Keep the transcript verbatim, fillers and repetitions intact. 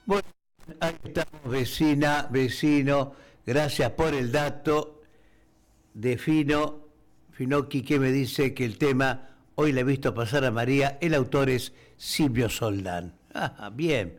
Bueno, ahí estamos, vecina, vecino. Gracias por el dato de Fino. Finocchi, que me dice que el tema, hoy le he visto pasar a María, el autor es Silvio Soldán. Ah, bien.